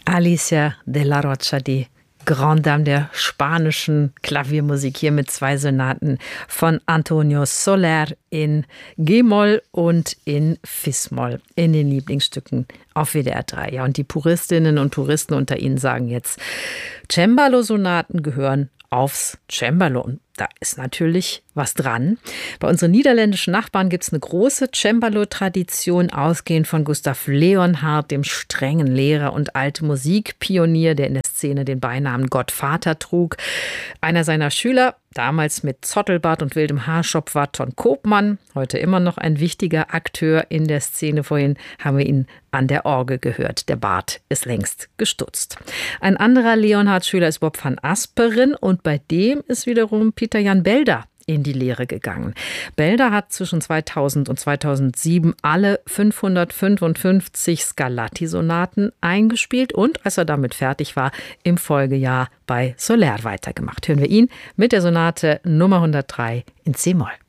Alicia de la Rocha, die Grande Dame der spanischen Klaviermusik, hier mit 2 Sonaten von Antonio Soler in G-Moll und in Fis-Moll in den Lieblingsstücken auf WDR 3. Ja, und die Puristinnen und Puristen unter Ihnen sagen jetzt, Cembalo-Sonaten gehören aufs Cembalo. Und da ist natürlich was dran. Bei unseren niederländischen Nachbarn gibt es eine große Cembalo-Tradition, ausgehend von Gustav Leonhardt, dem strengen Lehrer und alte Musikpionier, der in der Szene den Beinamen Gottvater trug. Einer seiner Schüler, damals mit Zottelbart und wildem Haarschopf, war Ton Koopman, heute immer noch ein wichtiger Akteur in der Szene. Vorhin haben wir ihn an der Orgel gehört. Der Bart ist längst gestutzt. Ein anderer Leonhardt-Schüler ist Bob van Asperen und bei dem ist wiederum Pieter Jan Belder in die Lehre gegangen. Belder hat zwischen 2000 und 2007 alle 555 Scarlatti-Sonaten eingespielt und, als er damit fertig war, im Folgejahr bei Soler weitergemacht. Hören wir ihn mit der Sonate Nummer 103 in C-Moll.